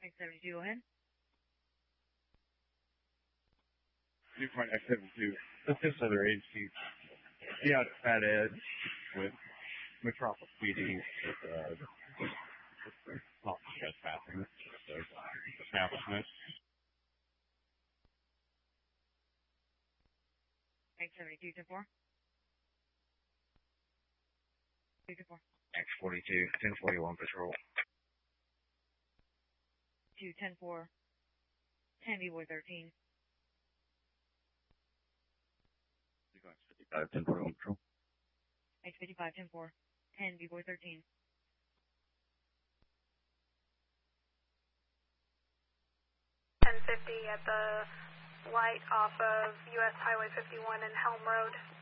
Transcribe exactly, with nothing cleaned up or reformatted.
X seventy-two, go ahead. Viewpoint X seventy-two. This is other agencies. Yeah, it's Fat Ed with Metropolis P D. With, uh, not trespassing. So, establishment. X seventy-two, ten four. two ten four. X forty-two, ten forty-one patrol. two ten four. ten B-Boy thirteen. X fifty-five, ten forty-one patrol. X fifty-five, ten four. ten B-Boy thirteen. ten fifty at the light off of U S Highway fifty-one and Helm Road.